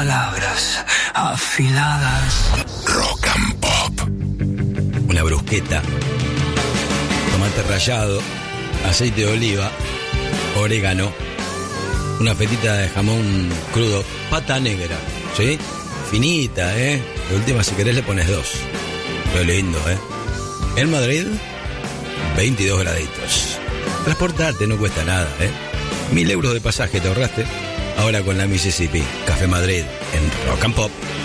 palabras afiladas. Rock and Pop. Una brusqueta, tomate rallado, aceite de oliva, orégano, una fetita de jamón crudo, pata negra, ¿sí? Finita, De última, si querés le pones 2. Qué lindo, En Madrid, 22 graditos. Transportarte no cuesta nada, 1.000 euros de pasaje te ahorraste. Ahora con la Mississippi. Café Madrid en Rock and Pop.